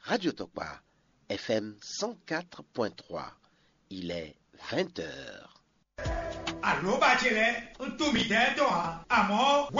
Radio Tokpa, FM 104.3. Il est 20h. Allô, Bachele, tu mi detto, amor.